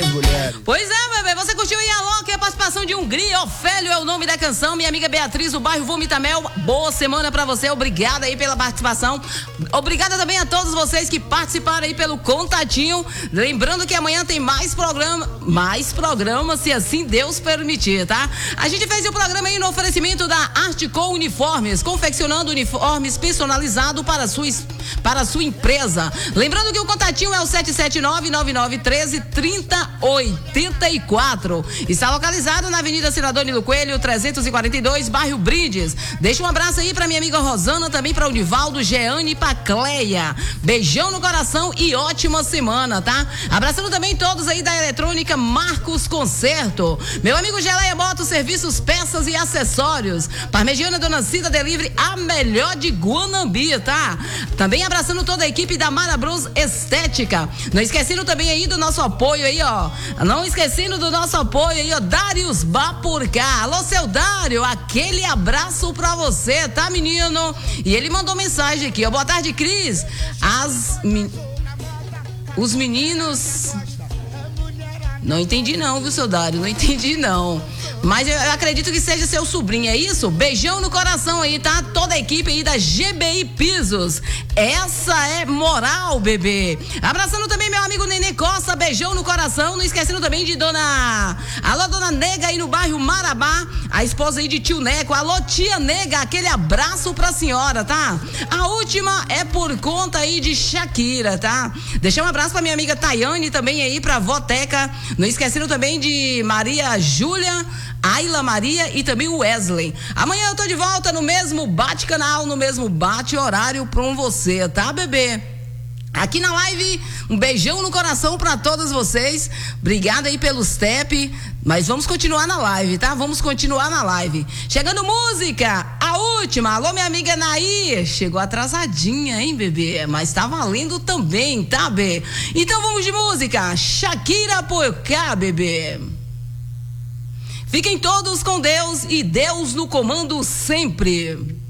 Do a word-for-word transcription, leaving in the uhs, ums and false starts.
as mulheres. Pois é, bebê, você curtiu aí a Loki, a participação de Hungria, Ofélio é o nome da canção, minha amiga Beatriz, do bairro Vomitamel, boa semana pra você, obrigada aí pela participação, obrigada também a todos vocês que participaram aí pelo contatinho, lembrando que amanhã tem mais programa, mais programa, se assim Deus permitir, tá? A gente fez o programa aí no oferecimento da Articol Uniformes, confeccionando uniformes personalizados para sua, para sua empresa, lembrando que o contatinho é o sete sete nove, nove nove um três, trinta, oitenta e quatro. Está localizado na Avenida Senador Nilo Coelho, trezentos e quarenta e dois, bairro Brindes. Deixa um abraço aí pra minha amiga Rosana, também pra Univaldo, Jeane e pra Cleia. Beijão no coração e ótima semana, tá? Abraçando também todos aí da Eletrônica Marcos Concerto. Meu amigo Geleia Motos, serviços, peças e acessórios. Parmegiana Dona Cida Delivery, a melhor de Guanambi, tá? Também abraçando toda a equipe da Mara Bros Estética. Não esquecendo também aí do nosso apoio aí, ó. Não esquecendo do nosso apoio aí, ó. Darius Bapurcá. Alô, seu Dário, aquele abraço pra você, tá, menino? E ele mandou mensagem aqui, ó. Boa tarde, Cris. As... Me... Os meninos... Não entendi não, viu, seu Dário? Não entendi não. Mas eu acredito que seja seu sobrinho, é isso? Beijão no coração aí, tá? Toda a equipe aí da G B I Pisos. Essa é moral, bebê. Abraçando também meu amigo Nenê Costa, beijão no coração. Não esquecendo também de dona... Alô, dona Nega aí no bairro Marabá. A esposa aí de tio Neco. Alô, tia Nega, aquele abraço pra senhora, tá? A última é por conta aí de Shakira, tá? Deixar um abraço pra minha amiga Tayane também aí, pra Voteca. Não esquecendo também de Maria Júlia, Ayla Maria e também o Wesley. Amanhã eu tô de volta no mesmo bate-canal, no mesmo bate-horário pra você, tá, bebê? Aqui na live, um beijão no coração pra todos vocês. Obrigada aí pelo step. Mas vamos continuar na live, tá? Vamos continuar na live. Chegando música, a última. Alô, minha amiga Nair. Chegou atrasadinha, hein, bebê? Mas tá valendo também, tá, bebê? Então vamos de música. Shakira por cá, bebê. Fiquem todos com Deus e Deus no comando sempre.